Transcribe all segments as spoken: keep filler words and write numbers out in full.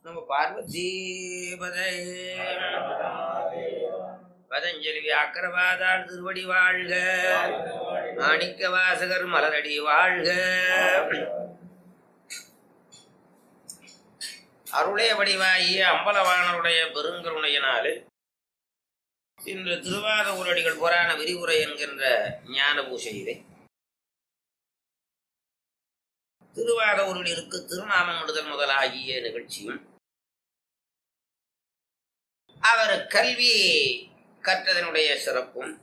நம்ம பார்வதி பதஞ்சலி வியாக்கரவாதாள் திருவடி வாழ்க, மாணிக்க வாசகர் மலரடி வாழ்க. அருளே வடிவாகிய அம்பலவாணருடைய பெருங்கருணையினாலே இன்று திருவாத ஊரடிகள் புராண விரிவுரை என்கின்ற ஞான பூசையிலே திருவாத ஊரடிகளுக்கு திருநாமம் விடுதல் முதலாகிய நிகழ்ச்சியும், அவர் கல்வி கற்றதனுடைய சிறப்பும்,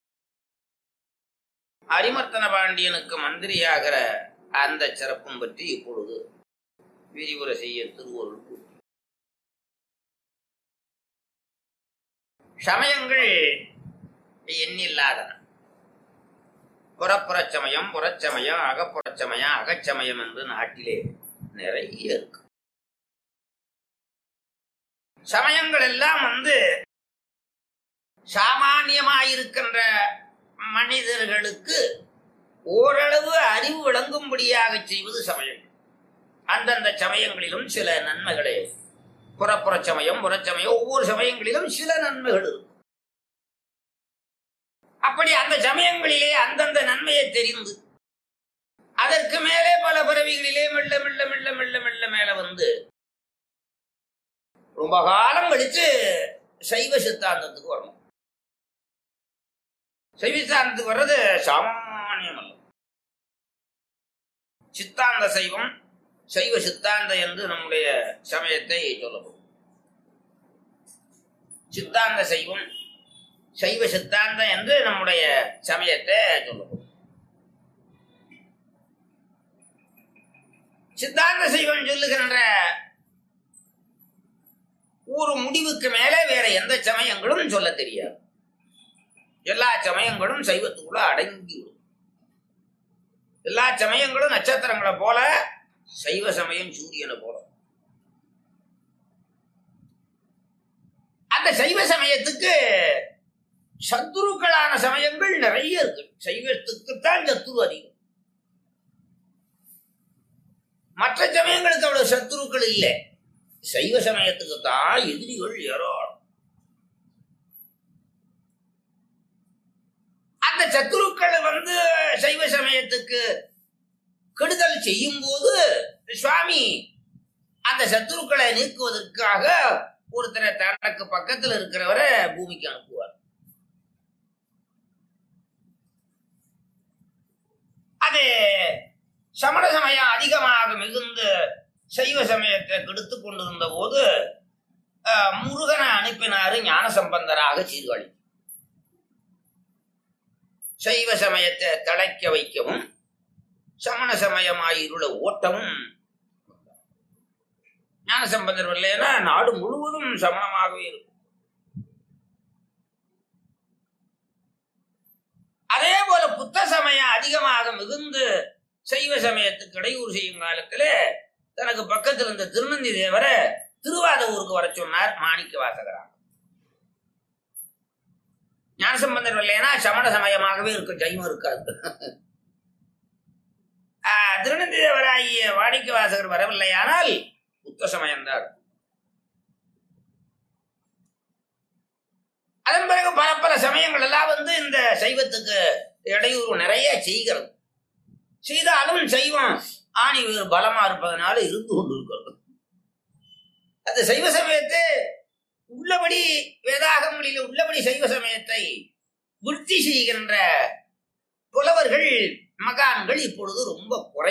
அரிமர்த்தன பாண்டியனுக்கு மந்திரியாகிற அந்த சிறப்பும் பற்றி இப்பொழுது விரிவுரை செய்ய திருவருள் கூட்டி. சமயங்கள் எண்ணில்லாதன. புறப்புறச் சமயம், புறச்சமயம், அகப்புறச் சமயம், அகச்சமயம் என்று நாட்டிலே நிறைய இருக்கு. சமயங்கள் எல்லாம் வந்து சாமானியமாயிருக்கின்ற மனிதர்களுக்கு ஓரளவு அறிவு விளங்கும்படியாக செய்வது சமயம். அந்தந்த சமயங்களிலும் சில நன்மைகளே. புறப்புற சமயம், புறச்சமயம், ஒவ்வொரு சமயங்களிலும் சில நன்மைகள் இருக்கும். அப்படி அந்த சமயங்களிலே அந்தந்த நன்மையை தெரிந்து அதற்கு மேலே பல பிறவிகளிலே மெல்ல மெல்ல மெல்ல மெல்ல மெல்ல மேல வந்து ரொம்ப காலம் கழிச்சு சைவ சித்தாந்தத்துக்கு வரணும். சைவ சித்தாந்தத்துக்கு வர்றது சாமானியம் அல்ல. சித்தாந்த சைவம், சைவ சித்தாந்த என்று நம்முடைய சமயத்தை சொல்லப்படும். சித்தாந்த சைவம், சைவ சித்தாந்தம் என்று நம்முடைய சமயத்தை சொல்லப்படும். சித்தாந்த சைவம் சொல்லுகின்ற ஒரு முடிவுக்கு மேலே வேற எந்த சமயங்களும் சொல்ல தெரியாது. எல்லா சமயங்களும் சைவத்துக்குள்ள அடங்கிவிடும். எல்லா சமயங்களும் நட்சத்திரங்களை போல, சைவ சமயம் சூரியனை போல. அந்த சைவ சமயத்துக்கு சத்துருக்களான சமயங்கள் நிறைய இருக்கு. சைவத்துக்குத்தான் சத்துரு அதிகம். மற்ற சமயங்களுக்கு அவ்வளவு சத்துருக்கள் இல்லை. சைவ சமயத்துக்கு தான் எதிரிகள் ஏராளம். அந்த சத்துருக்கள் வந்து சைவ சமயத்துக்கு கெடுதல் செய்யும் போது சுவாமி அந்த சத்துருக்களை நீக்குவதற்காக ஒருத்தரை தனக்கு பக்கத்தில் இருக்கிறவரை பூமிக்கு அனுப்புவார். அது சமண சமயம் அதிகமாக மிகுந்து சைவ சமயத்தை கெடுத்து கொண்டிருந்த போது முருகனை அனுப்பினாரு ஞானசம்பந்தராக சீர்காழி. சைவ சமயத்தை தழைக்க வைக்கவும் சமண சமயமாயிருள ஓட்டமும். ஞானசம்பந்தர் இல்லைன்னா நாடு முழுவதும் சமணமாகவே இருக்கும். அதே போல புத்த சமயம் அதிகமாக மிகுந்து சைவ சமயத்துக்கு இடையூறு செய்யும் காலத்துல தனக்கு பக்கத்தில் இருந்த திருநந்தி தேவரை திருவாத ஊருக்கு வர சொன்னார் மாணிக்க வாசகராக. ஞானசம்பந்தர் இல்லைன்னா சமண சமயமாகவே இருக்கும், சைவம் இருக்காது. திருநந்தி தேவராகிய மாணிக்க வாசகர் வரவில்லையானால் புத்த சமயம்தான். அதன் பிறகு பல பல சமயங்கள் எல்லாம் வந்து இந்த சைவத்துக்கு இடையூறு நிறைய செய்கிறது. செய்தாலும் சைவம் ஆணி பலமா இருப்பதனால இருந்து கொண்டு இருக்கிறது. அந்த சைவ சமயத்தை உள்ளபடி வேதாகமொழியில உள்ளபடி சைவ சமயத்தை விருத்தி செய்கின்ற புலவர்கள் மகான்கள் இப்பொழுது ரொம்ப குறை.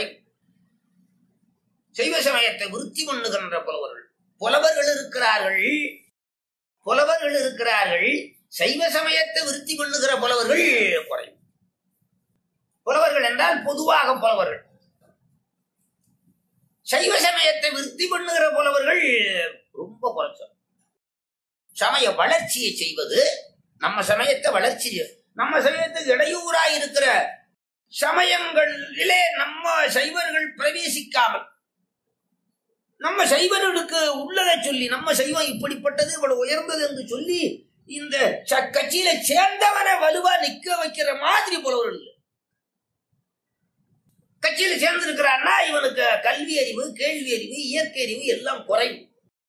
சைவ சமயத்தை விருத்தி பண்ணுகின்ற புலவர்கள் புலவர்கள் இருக்கிறார்கள் புலவர்கள் இருக்கிறார்கள் சைவ சமயத்தை விருத்தி பண்ணுகிற புலவர்கள் குறை. புலவர்கள் என்றால் பொதுவாக புலவர்கள். சைவ சமயத்தை விருத்தி பண்ணுகிற புலவர்கள் ரொம்ப குறைச்சோம். சமய வளர்ச்சியை செய்வது, நம்ம சமயத்தை வளர்ச்சி, நம்ம சமயத்துக்கு இடையூறாய் இருக்கிற சமயங்களிலே நம்ம சைவர்கள் பிரவேசிக்காமல் நம்ம சைவர்களுக்கு உள்ளதை சொல்லி, நம்ம சைவம் இப்படிப்பட்டது இவ்வளவு உயர்ந்தது என்று சொல்லி இந்த கட்சியில சேர்ந்தவனை வலுவா நிக்க வைக்கிற மாதிரி புலவர்கள் இல்லை. கட்சியில சேர்ந்திருக்கிறான்னா இவனுக்கு கல்வி அறிவு, கேள்வி அறிவு, இயற்கை அறிவு எல்லாம் குறைவு.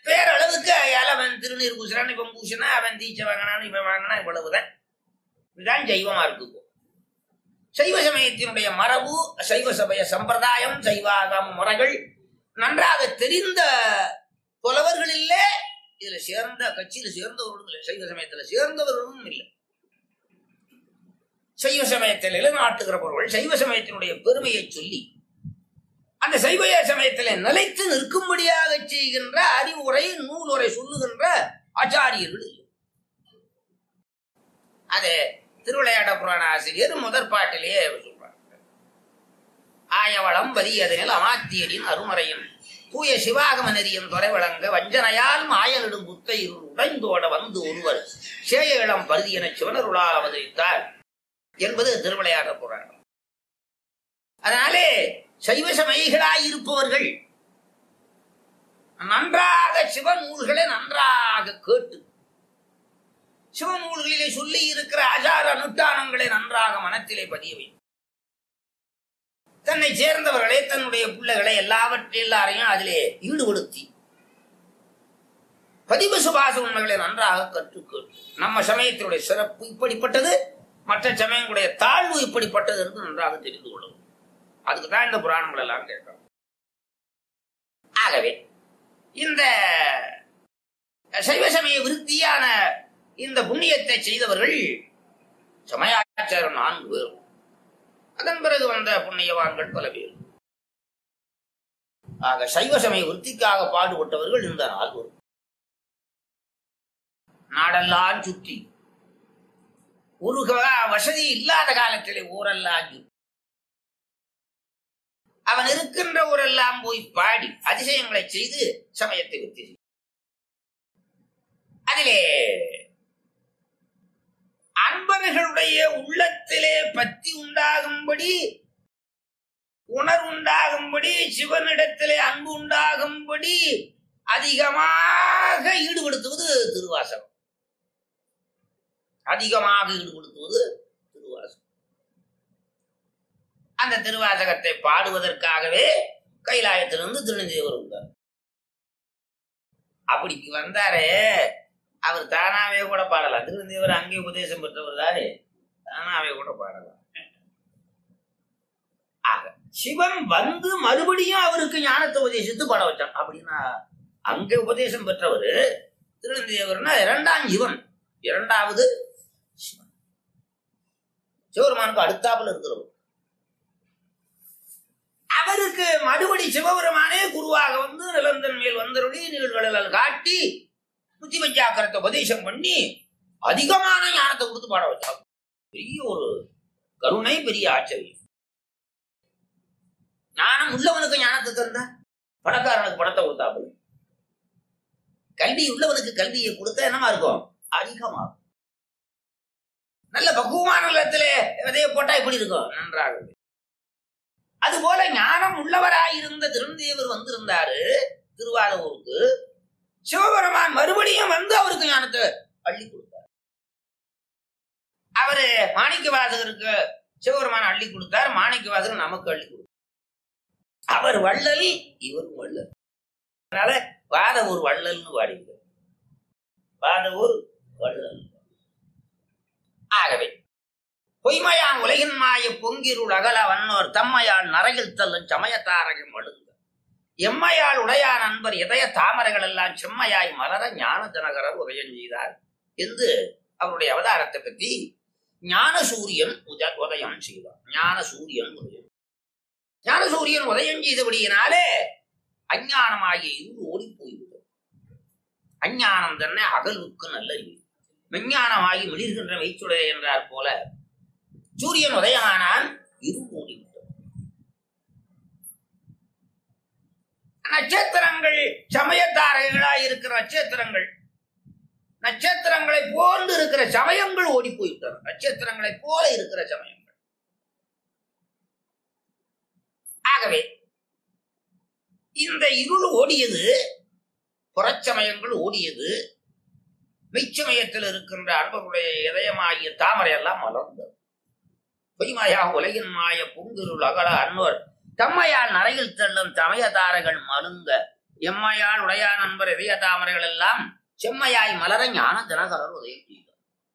பேரளவுக்கு அயால அவன் திருநீர் பூசுறான், இவன் பூசினா, அவன் தீச்சை வாங்கினான், இவன் வாங்கினா, இவ்வளவுதான். இதுதான் சைவமா இருக்கு. சைவ சமயத்தினுடைய மரபு, சைவ சமய சம்பிரதாயம், சைவாகம முறைகள் நன்றாக தெரிந்த புலவர்கள் இல்லை. இதுல சேர்ந்த கட்சியில சேர்ந்தவர்களும் இல்லை, சைவ சமயத்துல சேர்ந்தவர்களும் இல்லை. சைவ சமயத்தில் நிலைநாட்டுகிறவர்கள் சைவ சமயத்தினுடைய பெருமையை சொல்லி அந்த சைவ சமயத்திலே நிலைத்து நிற்கும்படியாக செய்கின்ற அறிவுரை நூலுரை சொல்லுகின்ற ஆச்சாரியர்கள் இல்லை. அது திருவிளையாட புராண ஆசிரியர் முதற் பாட்டிலேயே சொல்றார். ஆயவளம் வலியதனில் அமாத்தியரின் அருமறையும் தூய சிவாகம நெறியின் துறை வழங்க வஞ்சனையால் மாயலிடும் புத்தை உடைந்தோட வந்து ஒருவர் சேய இளம் பருதியன சிவனருளால் அவதரித்தார் என்பது திருவிளையாட புராணம். அதனாலே சைவ சமயிகளாய் இருப்பவர்கள் நன்றாக சிவநூல்களை நன்றாக கேட்டு சிவநூல்களிலே சொல்லி இருக்கிற ஆச்சார அனுஷ்டானங்களை நன்றாக மனத்திலே பதிய வேண்டும். தன்னை சேர்ந்தவர்களை, தன்னுடைய பிள்ளைகளை எல்லாவற்றை எல்லாரையும் அதிலே ஈடுபடுத்தி பதிவு சுபாச உண்மைகளை நன்றாக கற்றுக்கொள். நம்ம சமயத்தினுடைய சிறப்பு இப்படிப்பட்டது, மற்ற சமயங்களுடைய தாழ்வு இப்படிப்பட்டது என்று நன்றாக தெரிந்து கொள்ளும். அதுக்குதான் இந்த புராணங்கள் எல்லாம் கேட்கணும். ஆகவே இந்த சைவ சமய விருத்தியான இந்த புண்ணியத்தை செய்தவர்கள் சமயாச்சாரம் நான்கு பேர். அதன் பிறகு வந்த புண்ணியவான்கள் பல பேர். ஆக சைவ சமய விருத்திக்காக பாடுபட்டவர்கள் இந்த நால்வர். நாடெல்லாம் சுற்றி ஒரு வசதி இல்லாத காலத்திலே ஊரெல்லாம் சுற்றி அவன் இருக்கின்ற ஊரெல்லாம் போய் பாடி அதிசயங்களை செய்து சமயத்தை விருத்தி. அதிலே அன்பர்களுடைய உள்ளத்திலே பத்தி உண்டாகும்படி, உணர்வுண்டாகும்படி, சிவனிடத்திலே அன்பு உண்டாகும்படி அதிகமாக ஈடுபடுத்துவது திருவாசகம். அதிகமாக ஈடுபடுத்துவது திருவாசகம். அந்த திருவாசகத்தை பாடுவதற்காகவே கைலாயத்திலிருந்து திருநெல்வேலி வந்தார். அப்படி வந்தாரே, அவர் தானாவே கூட பாடலாம். திருநெல்வேலி அங்கே உபதேசம் பெற்றவர் தானே, தானாவே கூட பாடலாம். ஆக சிவன் வந்து மறுபடியும் அவருக்கு ஞானத்தை உபதேசித்து பாட வச்சான். அப்படின்னா அங்கே உபதேசம் பெற்றவர் திருநெல்வேலினா இரண்டாம் சிவன், இரண்டாவது சிவன். சிவபெருமானுக்கு அடுத்தாப்புல இருக்கிறவர். அவருக்கு மறுபடி சிவபெருமானே குருவாக வந்து நிலந்தன் மேல் வந்தருளி நிகழ்வுகள் காட்டி புத்தி பஞ்சாக்கரத்தை உபதேசம் பண்ணி அதிகமான ஞானத்தை கொடுத்து பாட வச்சாங்க. பெரிய ஒரு கருணை, பெரிய ஆச்சரியம். ஞானம் உள்ளவனுக்கு ஞானத்தை தந்த, பணக்காரனுக்கு பணத்தை கொடுத்தாப்புல. கல்வி உள்ளவனுக்கு கல்வியை கொடுத்தா என்னமா இருக்கும்? அதிகமாகும். நல்ல பக்குவமான நிலத்திலே விதைய போட்டா எப்படி இருக்கும்? நன்றாக. அதுபோல ஞானம் உள்ளவராயிருந்த திருந்தேவர் வந்திருந்தாரு திருவாரூருக்கு. சிவபெருமான் மறுபடியும் வந்து அவருக்கு ஞானத்தை அள்ளி கொடுத்தார். அவரு மாணிக்க வாசகருக்கு சிவபெருமான் அள்ளி கொடுத்தார், மாணிக்க வாசகர் நமக்கு அள்ளி கொடுத்தார். அவர் வள்ளல், இவர் வள்ளல். அதனால வாத ஒரு வள்ளல்னு பாடிக்கிறார். வாத ஒரு வள்ளல். ஆகவே பொய்மையான் உலகின் மாய பொங்கிருள் அகல வன்னோர் தம்மையால் நரையில் தள்ளும் சமயத்தாரையும் அழுங்க எம்மையால் உடையான் அன்பர் இதய தாமரைகள் எல்லாம் செம்மையாய் மலர ஞான ஜனகரர் உதயம் செய்தார் என்று அவருடைய அவதாரத்தை பற்றி ஞான சூரியன் உதயம் செய்தார். ஞான சூரியன் உதயம் ஞான சூரியன் உதயம் செய்தபடியினாலே அஞ்ஞானமாகிய இருள் ஓடி போய்விடும். அஞ்ஞானம் தன்னை அகல்வுக்கு நல்லறிவு, விஞ்ஞானமாகி மிளிர்கின்ற மெய்ச்சுடைய என்றார் போல சூரியன் உதயமானால் இருள் ஓடிவிடும். நட்சத்திரங்கள் சமயத்தாரைகளாய் இருக்கிற நட்சத்திரங்கள், நட்சத்திரங்களை போன்று இருக்கிற சமயங்கள் ஓடி போய்விட்டன. நட்சத்திரங்களை போல இருக்கிற சமயங்கள். ஆகவே இந்த இருள் ஓடியது, புறச்சமயங்கள் ஓடியது, மெய்ச்சமயத்தில் இருக்கின்ற அன்பருடைய இதயமாகிய தாமரை எல்லாம் மலர்ந்தது. பொய்மையாக உலகின் மாய பொங்கிருள் அகல அன்னோர் தம்மையால் நரையில் தள்ளும் சமயதாரைகள் மலுங்க எம்மையால் உடையா நண்பர் இதய தாமரைகள் எல்லாம் செம்மையாய் மலர ஞான தினகரர் உதயம் செய்தார்.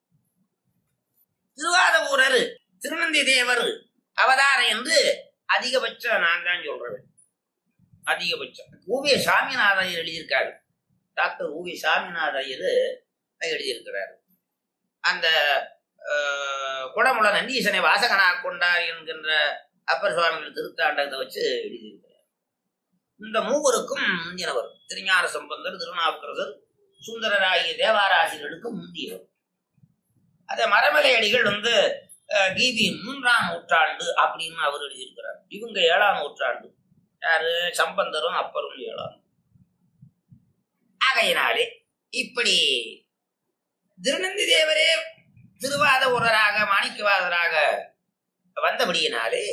திருவாதவூரர் திருநந்தி தேவர் அவதாரம் என்று அதிகபட்சம் நான் தான் சொல்றேன். அதிகபட்சம் ஊவிய சாமிநாத ஐயர் எழுதியிருக்காரு. டாக்டர் ஊவி சாமிநாத ஐயர் எழுதியிருக்கிறார். அந்த குடமுள நந்தீசனை வாசகனா கொண்டார் என்கின்ற அப்பர் சுவாமிகள் திருத்தாண்டகத்தை வச்சு எழுதியிருக்கிறார். இந்த மூவருக்கும் முந்தினவர் திருஞான சம்பந்தர், திருநாவுக்கரசர், சுந்தரர் ஆகிய தேவாராசிரியர்களுக்கும் முந்தியவர். அத மரமலை அடிகள் வந்து கிபி மூன்றாம் நூற்றாண்டு அப்படின்னு அவர் எழுதியிருக்கிறார். இவங்க ஏழாம் நூற்றாண்டு. யாரு? சம்பந்தரும் அப்பரும் ஏழாம். ஆகையினாலே இப்படி திருநந்தி தேவரே திருவாத ஊரராக மாணிக்கவாதராக வந்தபடியினாலே